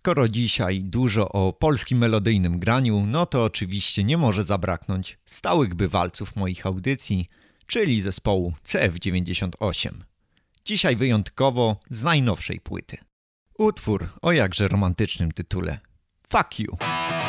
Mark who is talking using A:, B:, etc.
A: Skoro dzisiaj dużo o polskim melodyjnym graniu, no to oczywiście nie może zabraknąć stałych bywalców moich audycji, czyli zespołu CF98. Dzisiaj wyjątkowo z najnowszej płyty. Utwór o jakże romantycznym tytule Fuck You.